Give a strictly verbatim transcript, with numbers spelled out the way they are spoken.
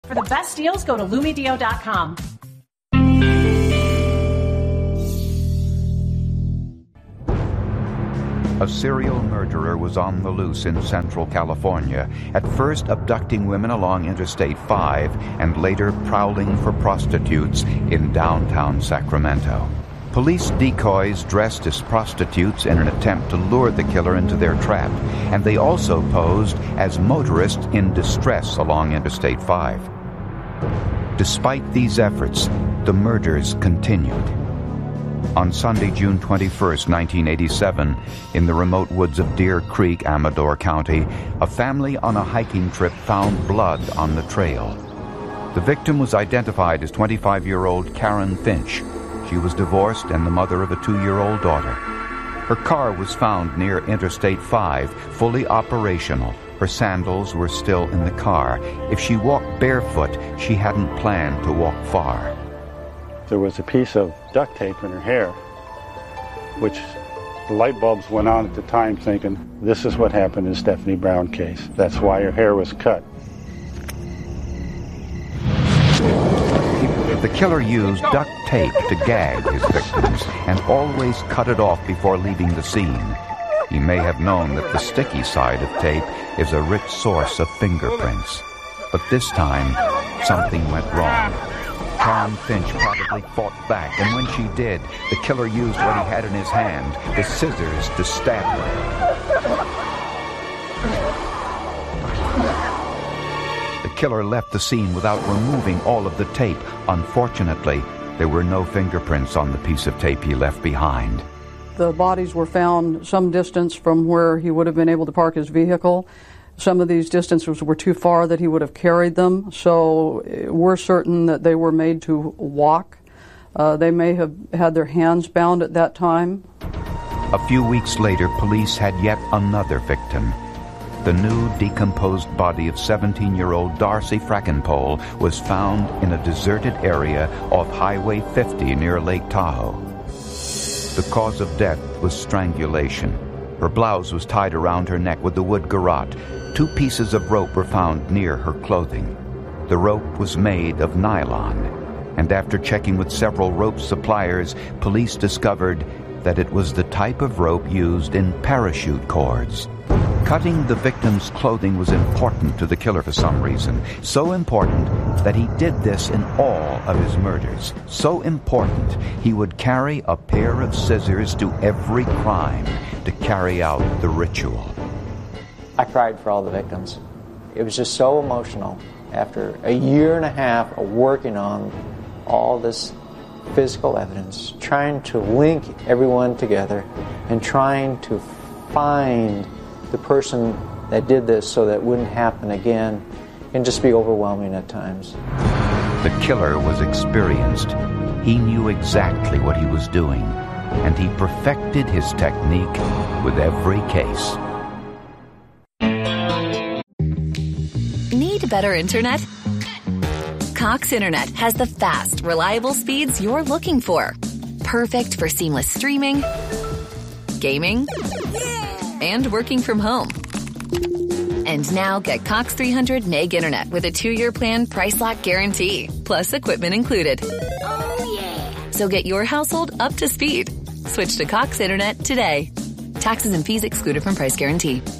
For the best deals, go to Lumidio dot com. A serial murderer was on the loose in Central California, at first abducting women along Interstate five and later prowling for prostitutes in downtown Sacramento. Police decoys dressed as prostitutes in an attempt to lure the killer into their trap, and they also posed as motorists in distress along Interstate five. Despite these efforts, the murders continued. On Sunday, June twenty-first, nineteen eighty-seven, in the remote woods of Deer Creek, Amador County, a family on a hiking trip found blood on the trail. The victim was identified as twenty-five-year-old Karen Finch. She was divorced and the mother of a two-year-old daughter. Her car was found near Interstate five, fully operational. Her sandals were still in the car. If she walked barefoot, she hadn't planned to walk far. There was a piece of duct tape in her hair, which the light bulbs went on at the time thinking, this is what happened in Stephanie Brown case. That's why her hair was cut. The killer used duct tape to gag his victims and always cut it off before leaving the scene. He may have known that the sticky side of tape is a rich source of fingerprints. But this time, something went wrong. Karen Finch probably fought back, and when she did, the killer used what he had in his hand, the scissors, to stab her. The killer left the scene without removing all of the tape. Unfortunately, there were no fingerprints on the piece of tape he left behind. The bodies were found some distance from where he would have been able to park his vehicle. Some of these distances were too far that he would have carried them, so we're certain that they were made to walk. Uh, they may have had their hands bound at that time. A few weeks later, police had yet another victim. The new decomposed body of seventeen-year-old Darcy Frackenpole was found in a deserted area off Highway fifty near Lake Tahoe. The cause of death was strangulation. Her blouse was tied around her neck with a wood garrote. Two pieces of rope were found near her clothing. The rope was made of nylon, and after checking with several rope suppliers, police discovered that it was the type of rope used in parachute cords. Cutting the victim's clothing was important to the killer for some reason. So important that he did this in all of his murders. So important, he would carry a pair of scissors to every crime to carry out the ritual. I cried for all the victims. It was just so emotional. After a year and a half of working on all this physical evidence, trying to link everyone together and trying to find the person that did this so that it wouldn't happen again, can just be overwhelming at times. The killer was experienced. He knew exactly what he was doing, and he perfected his technique with every case. Need better internet? Cox Internet has the fast, reliable speeds you're looking for. Perfect for seamless streaming, gaming, and working from home. And now get Cox three hundred meg internet with a two-year plan price lock guarantee, plus equipment included. Oh, yeah. So get your household up to speed. Switch to Cox Internet today. Taxes and fees excluded from price guarantee.